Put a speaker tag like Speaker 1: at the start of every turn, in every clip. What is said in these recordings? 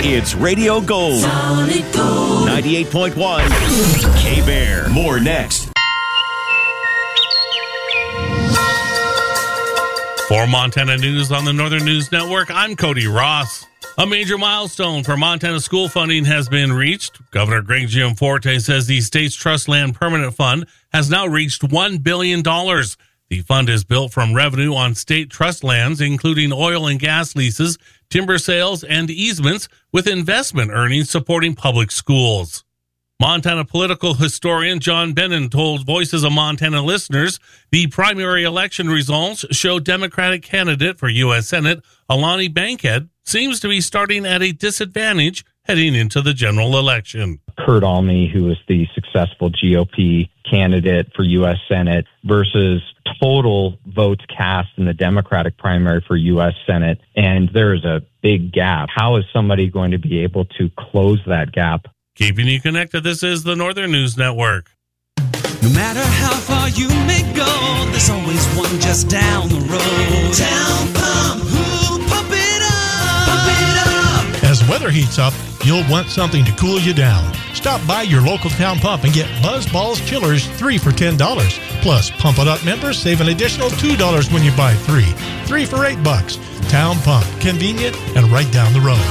Speaker 1: It's Radio Gold.
Speaker 2: Solid Gold.
Speaker 1: 98.1 K-Bear. More next.
Speaker 3: For Montana News on the Northern News Network, I'm Cody Ross. A major milestone for Montana school funding has been reached. Governor Greg Gianforte says the state's Trust Land Permanent Fund has now reached $1 billion. The fund is built from revenue on state trust lands, including oil and gas leases, timber sales, and easements, with investment earnings supporting public schools. Montana political historian John Bennon told Voices of Montana listeners the primary election results show Democratic candidate for U.S. Senate Alani Bankhead seems to be starting at a disadvantage heading into the general election.
Speaker 4: Kurt Alme, who was the successful GOP candidate for U.S. Senate, versus total votes cast in the Democratic primary for U.S. Senate. And there is a big gap. How is somebody going to be able to close that gap?
Speaker 3: Keeping you connected, this is the Northern News Network.
Speaker 5: No matter how far you may go, there's always one just down the road. Town Pump, who'll pump it up, pump it up.
Speaker 6: As weather heats up, you'll want something to cool you down. Stop by your local Town Pump and get Buzz Balls Chillers 3 for $10. Plus, Pump It Up members save an additional $2 when you buy 3. 3 for $8. Town Pump, convenient and right down the road.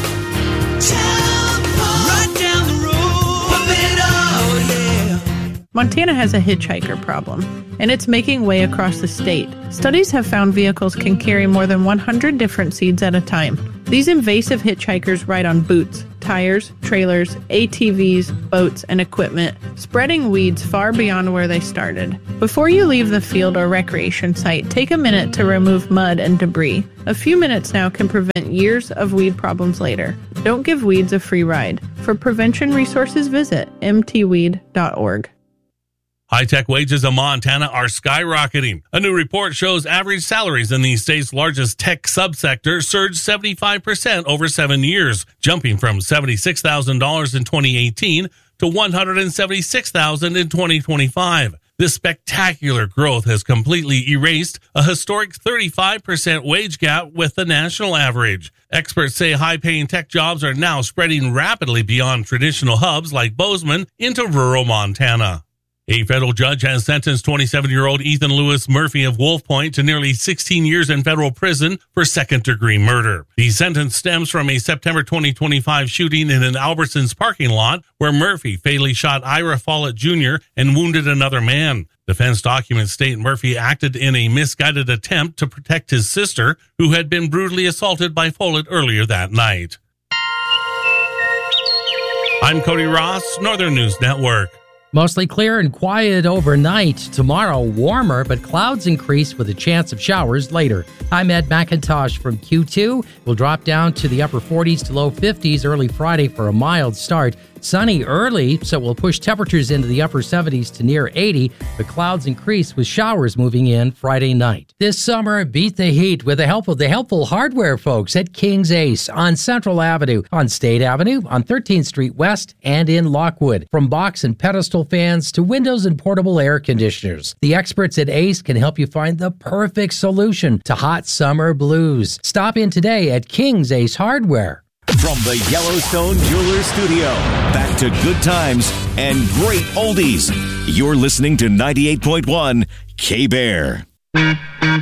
Speaker 5: Town Pump, right down the road. Pump it up, oh yeah.
Speaker 7: Montana has a hitchhiker problem, and it's making way across the state. Studies have found vehicles can carry more than 100 different seeds at a time. These invasive hitchhikers ride on boots, tires, trailers, ATVs, boats, and equipment, spreading weeds far beyond where they started. Before you leave the field or recreation site, take a minute to remove mud and debris. A few minutes now can prevent years of weed problems later. Don't give weeds a free ride. For prevention resources, visit mtweed.org.
Speaker 3: High-tech wages in Montana are skyrocketing. A new report shows average salaries in the state's largest tech subsector surged 75% over 7 years, jumping from $76,000 in 2018 to $176,000 in 2025. This spectacular growth has completely erased a historic 35% wage gap with the national average. Experts say high-paying tech jobs are now spreading rapidly beyond traditional hubs like Bozeman into rural Montana. A federal judge has sentenced 27-year-old Ethan Lewis Murphy of Wolf Point to nearly 16 years in federal prison for second-degree murder. The sentence stems from a September 2025 shooting in an Albertsons parking lot where Murphy fatally shot Ira Follett Jr. and wounded another man. Defense documents state Murphy acted in a misguided attempt to protect his sister, who had been brutally assaulted by Follett earlier that night. I'm Cody Ross, Northern News Network.
Speaker 8: Mostly clear and quiet overnight. Tomorrow, warmer, but clouds increase with a chance of showers later. I'm Ed McIntosh from Q2. We'll drop down to the upper 40s to low 50s early Friday for a mild start. Sunny early, so we'll push temperatures into the upper 70s to near 80, but clouds increase with showers moving in Friday night. This summer, beat the heat with the help of the helpful hardware folks at King's Ace on Central Avenue, on State Avenue, on 13th Street West, and in Lockwood. From box and pedestal fans to windows and portable air conditioners, the experts at Ace can help you find the perfect solution to hot summer blues. Stop in today at King's Ace Hardware.
Speaker 1: From the Yellowstone Jewelers Studio, back to good times and great oldies. You're listening to 98.1 K-Bear.